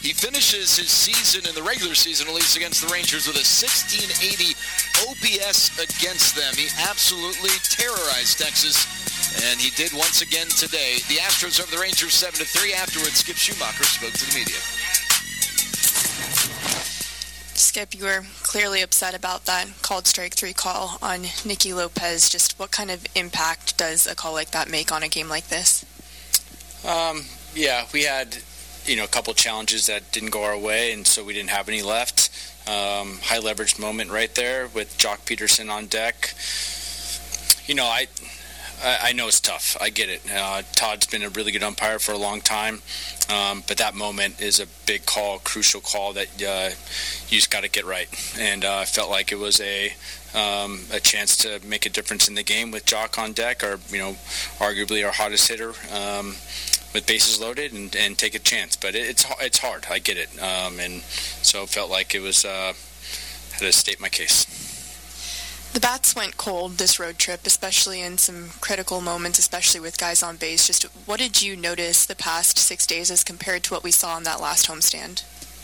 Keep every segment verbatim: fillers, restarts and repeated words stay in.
He finishes his season in the regular season, at least against the Rangers, with a sixteen eighty O P S against them. He absolutely terrorized Texas, and he did once again today. The Astros over the Rangers seven to three. Afterwards, Skip Schumacher spoke to the media. Skip, you were clearly upset about that called strike three call on Nicky Lopez. Just what kind of impact does a call like that make on a game like this? Um, yeah, we had, you know, a couple challenges that didn't go our way, and so we didn't have any left. Um, high leverage moment right there with Jock Peterson on deck. You know, I... I know it's tough. I get it. Uh, Todd's been a really good umpire for a long time, um, but that moment is a big call, crucial call that uh, you just got to get right. And uh, I felt like it was a um, a chance to make a difference in the game with Jock on deck, or you know, arguably our hottest hitter um, with bases loaded, and, and take a chance. But it, it's it's hard. I get it, um, and so it felt like it was uh, had to state my case. The bats went cold this road trip, especially in some critical moments, especially with guys on base. Just what did you notice the past six days as compared to what we saw in that last homestand?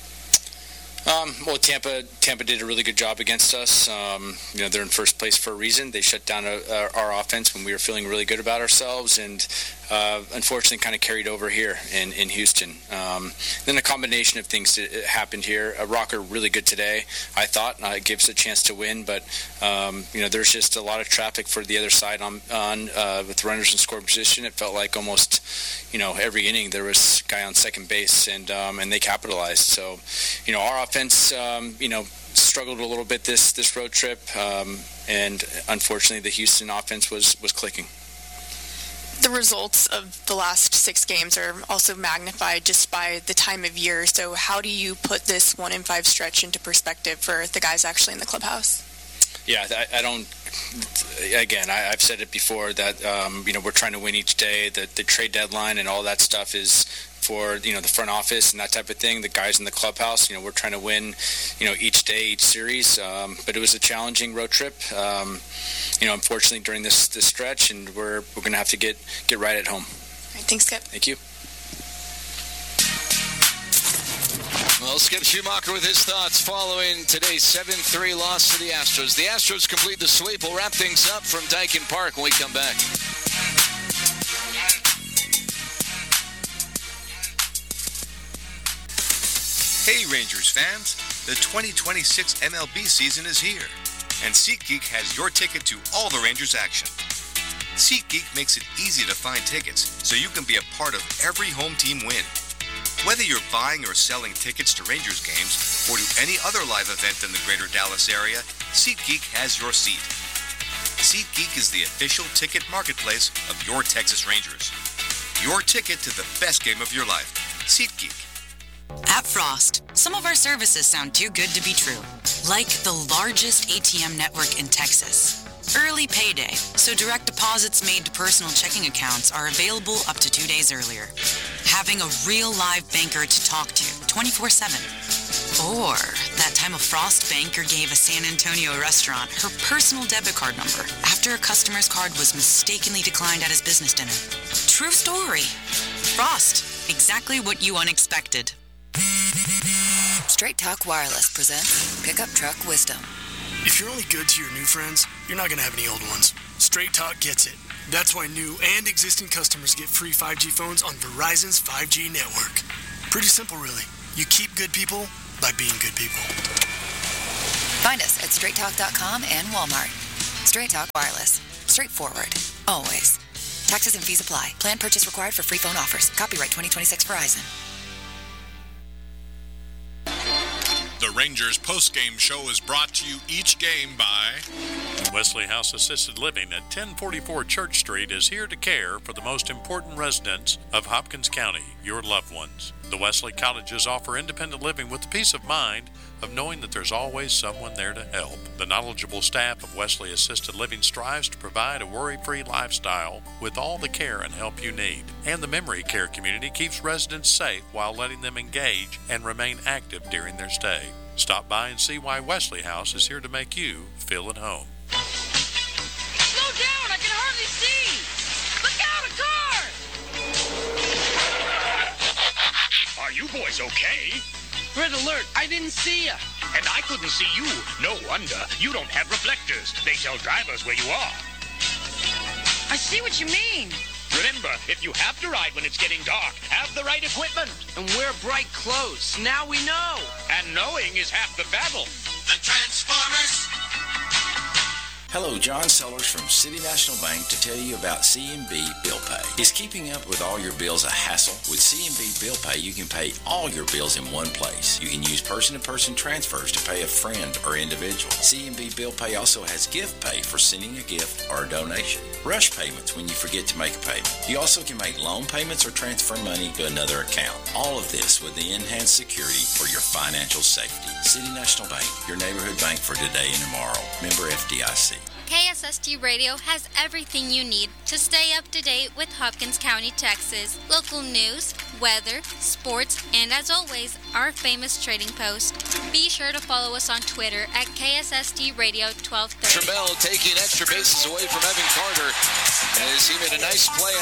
Um, well, Tampa Tampa did a really good job against us. Um, you know, they're in first place for a reason. They shut down a, a, our offense when we were feeling really good about ourselves, and uh, unfortunately kind of carried over here in, in Houston. Um, then a combination of things happened here. A Rocker really good today, I thought. Uh, it gives a chance to win, but um, you know, there's just a lot of traffic for the other side on, on uh, with runners in scoring position. It felt like almost, you know, every inning there was a guy on second base, and um, and they capitalized. So, you know, our offense, um, you know, struggled a little bit this this road trip, um, and unfortunately the Houston offense was was clicking. The results of the last six games are also magnified just by the time of year. So how do you put this one in five stretch into perspective for the guys actually in the clubhouse? Yeah, I, I don't. Again, I, I've said it before that um, you know, we're trying to win each day. The the trade deadline and all that stuff is for, you know, the front office and that type of thing. The guys in the clubhouse, you know, we're trying to win, you know, each day, each series. Um, but it was a challenging road trip. Um, you know, unfortunately during this this stretch, and we're we're going to have to get get right at home. All right, thanks, Skip. Thank you. Well, Skip Schumacher with his thoughts following today's seven three loss to the Astros. The Astros complete the sweep. We'll wrap things up from Daikin Park when we come back. Hey Rangers fans, the twenty twenty-six M L B season is here, and SeatGeek has your ticket to all the Rangers action. SeatGeek makes it easy to find tickets so you can be a part of every home team win. Whether you're buying or selling tickets to Rangers games or to any other live event in the greater Dallas area, SeatGeek has your seat. SeatGeek is the official ticket marketplace of your Texas Rangers. Your ticket to the best game of your life. SeatGeek. At Frost, some of our services sound too good to be true. Like the largest A T M network in Texas. Early payday, so direct deposits made to personal checking accounts are available up to two days earlier. Having a real live banker to talk to twenty-four seven. Or that time a Frost banker gave a San Antonio restaurant her personal debit card number after a customer's card was mistakenly declined at his business dinner. True story. Frost, exactly what you unexpected. Straight Talk Wireless presents Pickup Truck Wisdom. If you're only good to your new friends, you're not going to have any old ones. Straight Talk gets it. That's why new and existing customers get free five G phones on Verizon's five G network. Pretty simple, really. You keep good people by being good people. Find us at straight talk dot com and Walmart. Straight Talk Wireless. Straightforward. Always. Taxes and fees apply. Plan purchase required for free phone offers. Copyright twenty twenty-six Verizon. The Rangers postgame show is brought to you each game by Wesley House Assisted Living at ten forty-four Church Street is here to care for the most important residents of Hopkins County, your loved ones. The Wesley Cottages offer independent living with the peace of mind of knowing that there's always someone there to help. The knowledgeable staff of Wesley Assisted Living strives to provide a worry-free lifestyle with all the care and help you need. And the memory care community keeps residents safe while letting them engage and remain active during their stay. Stop by and see why Wesley House is here to make you feel at home. Slow down! I can hardly see! Look out, a car! Are you boys okay? Red alert, I didn't see ya. And I couldn't see you. No wonder. You don't have reflectors. They tell drivers where you are. I see what you mean. Remember, if you have to ride when it's getting dark, have the right equipment. And wear bright clothes. Now we know. And knowing is half the battle. The Transformers. Hello, John Sellers from City National Bank to tell you about C M B Bill Pay. Is keeping up with all your bills a hassle? With C M B Bill Pay, you can pay all your bills in one place. You can use person-to-person transfers to pay a friend or individual. C M B Bill Pay also has gift pay for sending a gift or a donation. Rush payments when you forget to make a payment. You also can make loan payments or transfer money to another account. All of this with the enhanced security for your financial safety. City National Bank, your neighborhood bank for today and tomorrow. Member F D I C. K S S T Radio has everything you need to stay up to date with Hopkins County, Texas. Local news, weather, sports, and as always, our famous trading post. Be sure to follow us on Twitter at K S S T Radio twelve thirty. Trammell taking extra bases away from Evan Carter as he made a nice play